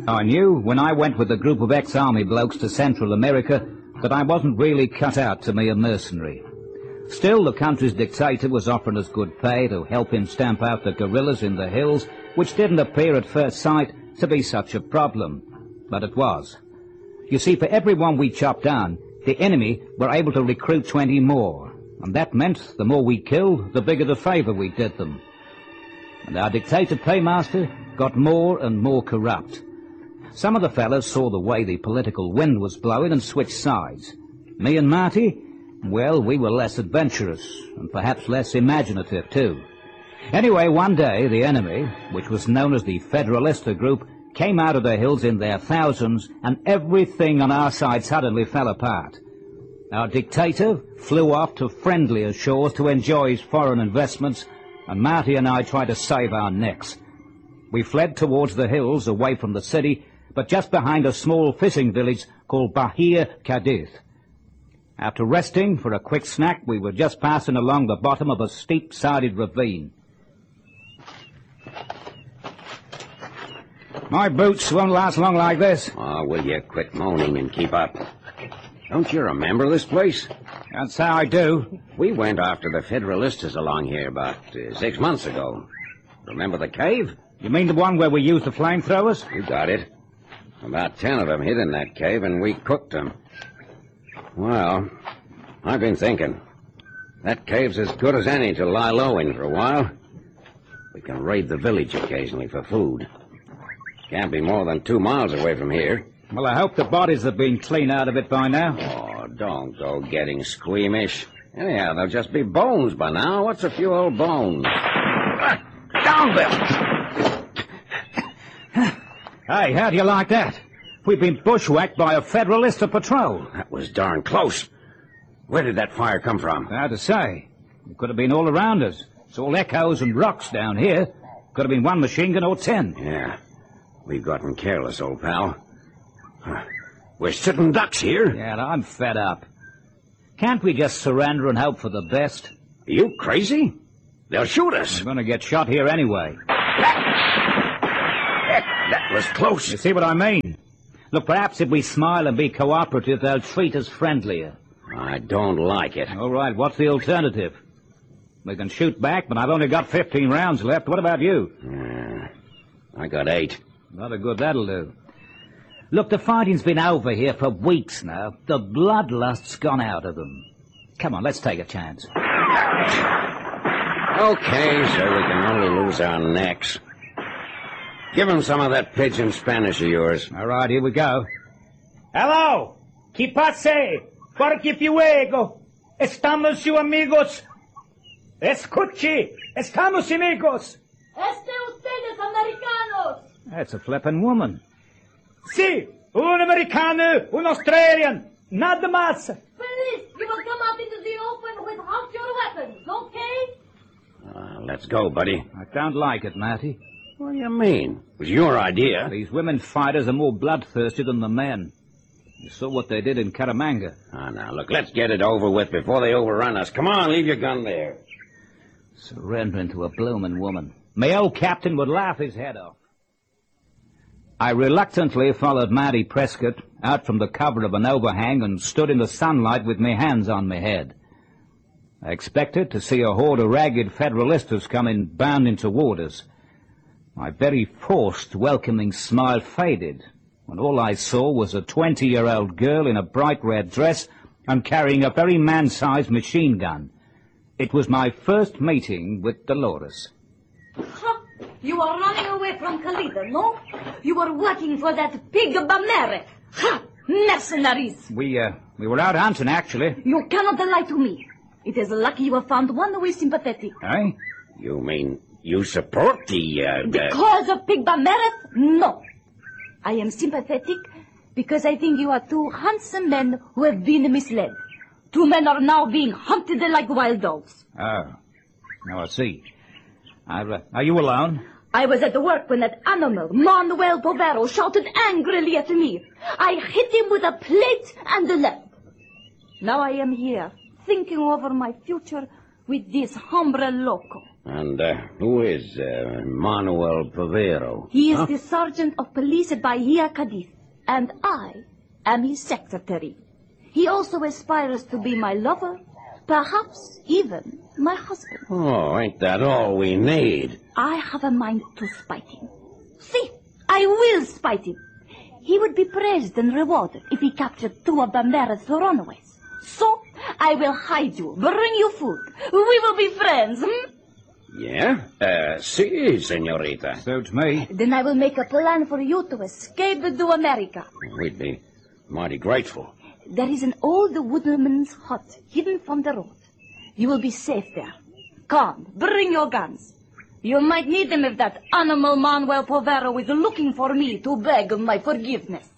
I knew when I went with a group of ex-army blokes to Central America that I wasn't really cut out to be a mercenary. Still, the country's dictator was offering us good pay to help him stamp out the guerrillas in the hills, which didn't appear at first sight to be such a problem. But it was. You see, for every one we chopped down, the enemy were able to recruit 20 more. And that meant the more we killed, the bigger the favour we did them. And our dictator paymaster got more and more corrupt. Some of the fellas saw the way the political wind was blowing and switched sides. Me and Marty, well, we were less adventurous and perhaps less imaginative too. Anyway, one day the enemy, which was known as the Federalista Group, came out of the hills in their thousands, and everything on our side suddenly fell apart. Our dictator flew off to friendlier shores to enjoy his foreign investments, and Marty and I tried to save our necks. We fled towards the hills away from the city, but just behind a small fishing village called Bahia Cadiz. After resting for a quick snack, we were just passing along the bottom of a steep-sided ravine. My boots won't last long like this. Oh, will you quit moaning and keep up? Don't you remember this place? That's how I do. We went after the Federalistas along here about 6 months ago. Remember the cave? You mean the one where we used the flamethrowers? You got it. About 10 of them hid in that cave, and we cooked them. Well, I've been thinking. That cave's as good as any to lie low in for a while. We can raid the village occasionally for food. Can't be more than 2 miles away from here. Well, I hope the bodies have been clean out of it by now. Oh, don't go getting squeamish. Anyhow, there'll just be bones by now. What's a few old bones? Down, Bill! Hey, how do you like that? We've been bushwhacked by a Federalista patrol. That was darn close. Where did that fire come from? Hard to say. It could have been all around us. It's all echoes and rocks down here. Could have been one machine gun or 10. Yeah. We've gotten careless, old pal. We're sitting ducks here. Yeah, I'm fed up. Can't we just surrender and hope for the best? Are you crazy? They'll shoot us. We're going to get shot here anyway. That was close. You see what I mean? Look, perhaps if we smile and be cooperative, they'll treat us friendlier. I don't like it. All right, what's the alternative? We can shoot back, but I've only got 15 rounds left. What about you? I got 8. Not a good that'll do. Look, the fighting's been over here for weeks now. The bloodlust's gone out of them. Come on, let's take a chance. Okay, so we can only lose our necks. Give him some of that pidgin Spanish of yours. All right, here we go. Hello! ¿Qué pase? Porque fuego. Estamos sus amigos. Escuche. Estamos amigos. Ustedes americanos. That's a flippin' woman. Sí, un americano, un Australian. Nada más. Please, you will come out into the open without your weapons, okay? Let's go, buddy. I don't like it, Matty. What do you mean? It was your idea. These women fighters are more bloodthirsty than the men. You saw what they did in Caramanga. Now, look, let's get it over with before they overrun us. Come on, leave your gun there. Surrendering to a bloomin' woman. My old captain would laugh his head off. I reluctantly followed Matty Prescott out from the cover of an overhang and stood in the sunlight with my hands on my head. I expected to see a horde of ragged Federalistas coming bounding toward us. My very forced, welcoming smile faded when all I saw was a 20-year-old girl in a bright red dress and carrying a very man-sized machine gun. It was my first meeting with Dolores. You are running away from Calida, no? You are working for that pig Bamere. Ha! Mercenaries! We were out hunting, actually. You cannot lie to me. It is lucky you have found one who is sympathetic. Eh? You mean you support The cause of pig Bamere? No. I am sympathetic because I think you are 2 handsome men who have been misled. 2 men are now being hunted like wild dogs. Oh. Now I see. Are you alone? I was at work when that animal, Manuel Povero, shouted angrily at me. I hit him with a plate and a lamp. Now I am here, thinking over my future with this hombre loco. And who is Manuel Povero? He is the sergeant of police at Bahia, Cadiz, and I am his secretary. He also aspires to be my lover, perhaps even my husband. Oh, ain't that all we need? I have a mind to spite him. See, I will spite him. He would be praised and rewarded if he captured 2 of Bambera's runaways. So, I will hide you, bring you food. We will be friends, Yeah? Si, senorita. Suits me. Then I will make a plan for you to escape to America. We'd be mighty grateful. There is an old woodman's hut hidden from the road. You will be safe there. Come, bring your guns. You might need them if that animal Manuel Povero is looking for me to beg my forgiveness.